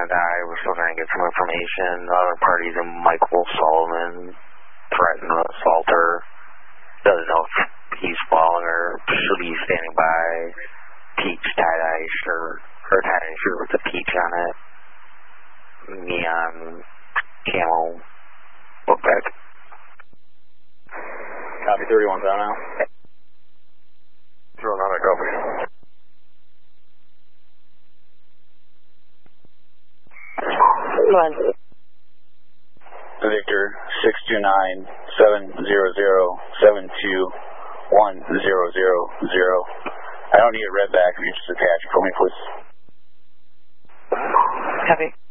going to die. We're still trying to get some information. Other parties and Michael Sullivan threatened to assault her. Doesn't know if he's following her. She'll be standing by. Peach tie-dye shirt. Her tie-dye shirt with a peach on it. Neon camo book bag. Copy 31 now. Throw another copy. Victor 629-700-721-000. I don't need a red back. If you just attach it for me, please. Copy.